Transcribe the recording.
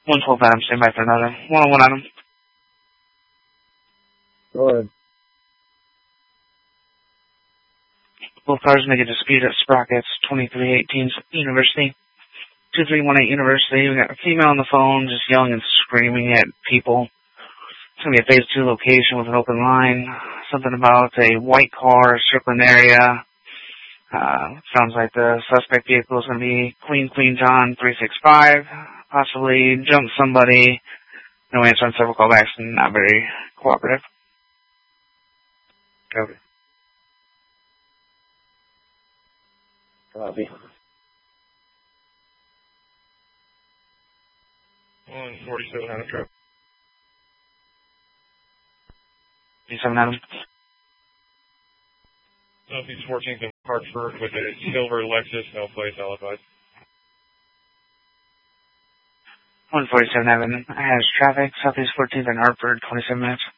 112 Adam, stand by for another. 101 Adam. Go ahead. Both cars make a dispute at Sprockets, 2318 University. 2318 University. We got a female on the phone just yelling and screaming at people. It's going to be a phase 2 location with an open line. Something about a white car circling area. Sounds like the suspect vehicle is going to be Queen John 365. Possibly jumped somebody. No answer on several callbacks and not very cooperative. Copy. Copy. 147 Adam traffic. 47 Adam. Southeast 14th and Hartford with a silver Lexus, no place, alibi. 147 Adam has traffic, Southeast 14th and Hartford, 27 minutes.